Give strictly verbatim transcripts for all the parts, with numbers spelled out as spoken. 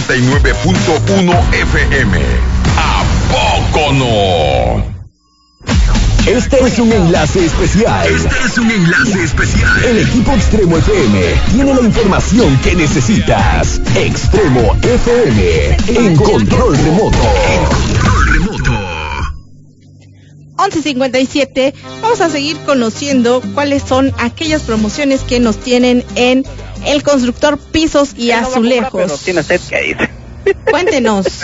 noventa y nueve punto uno F M. ¿A poco no? Este es un enlace especial. Este es un enlace especial. El equipo Extremo F M tiene la información que necesitas. Extremo F M en control remoto. En control remoto. once cincuenta y siete, vamos a seguir conociendo cuáles son aquellas promociones que nos tienen en el constructor Pisos y Azulejos. Pero tiene sed que dice. Cuéntenos.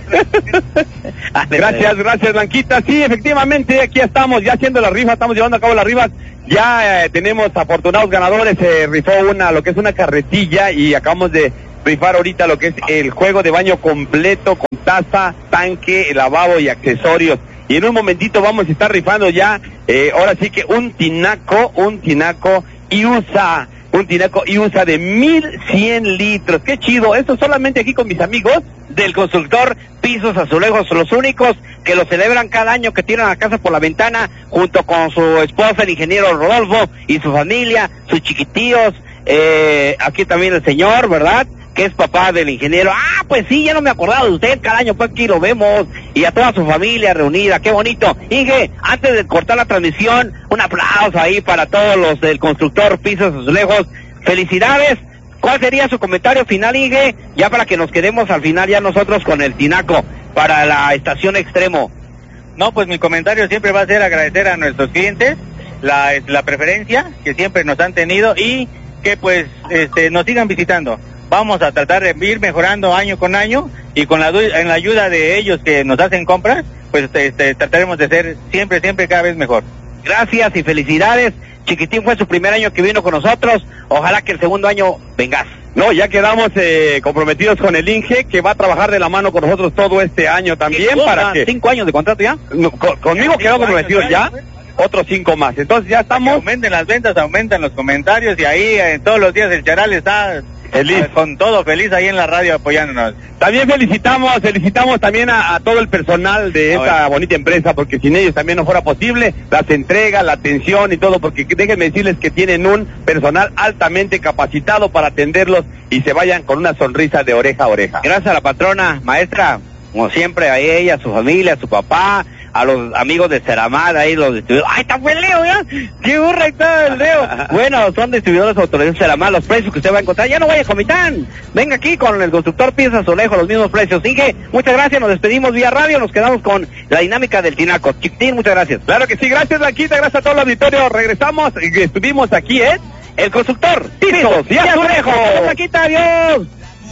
Gracias, gracias Blanquita. Sí, efectivamente, aquí estamos ya haciendo la rifa, estamos llevando a cabo las rifas. Ya eh, tenemos afortunados ganadores, se rifó una, lo que es una carretilla, y acabamos de rifar ahorita lo que es el juego de baño completo con taza, tanque, lavabo y accesorios. Y en un momentito vamos a estar rifando ya, eh, ahora sí que un tinaco, un tinaco y usa... Un tinaco y usa de mil cien litros. ¡Qué chido! Esto solamente aquí con mis amigos del constructor Pisos Azulejos, los únicos que lo celebran cada año, que tiran la casa por la ventana, junto con su esposa, el ingeniero Rodolfo, y su familia, sus chiquitíos. Eh, aquí también el señor, ¿verdad?, que es papá del ingeniero. Ah, pues sí, ya no me acordaba de usted, cada año pues aquí lo vemos, y a toda su familia reunida, qué bonito. Inge, antes de cortar la transmisión, un aplauso ahí para todos los del constructor Pisos Azulejos. Felicidades. ¿Cuál sería su comentario final, Inge? Ya para que nos quedemos al final ya nosotros con el tinaco para la estación Extremo. No, pues mi comentario siempre va a ser agradecer a nuestros clientes la, la preferencia que siempre nos han tenido, y que pues este, nos sigan visitando. Vamos a tratar de ir mejorando año con año, y con la, en la ayuda de ellos que nos hacen compras, pues este, trataremos de ser siempre, siempre cada vez mejor. Gracias y felicidades. Chiquitín fue su primer año que vino con nosotros. Ojalá que el segundo año vengas. No, ya quedamos eh, comprometidos con el Inge, que va a trabajar de la mano con nosotros todo este año también. Para que... ¿Cinco años de contrato ya? No, con, conmigo quedamos comprometidos ya. Otros cinco más. Entonces ya estamos. Aumenten las ventas, aumentan los comentarios, y ahí eh, todos los días el Charal está feliz, con todo feliz ahí en la radio apoyándonos. También felicitamos, felicitamos también a, a todo el personal de esta bonita empresa, porque sin ellos también no fuera posible las entregas, la atención y todo, porque déjenme decirles que tienen un personal altamente capacitado para atenderlos y se vayan con una sonrisa de oreja a oreja. Gracias a la patrona, maestra, como siempre, a ella, a su familia, a su papá, a los amigos de Ceramada, ahí los distribuidores. ¡Ay, está fue el Leo, ya! ¡Qué burra está el Leo! Bueno, son distribuidores autorizados de Ceramada, los precios que usted va a encontrar. Ya no vaya a Comitán, venga aquí con el constructor Pisos Azulejos, los mismos precios. Inge, muchas gracias, nos despedimos vía radio, nos quedamos con la dinámica del tinaco. Chiquitín, muchas gracias. Claro que sí, gracias Blanquita, gracias a todo el auditorio. Regresamos y estuvimos aquí, ¿eh? El constructor Pisos y Azulejos. Blanquita, adiós.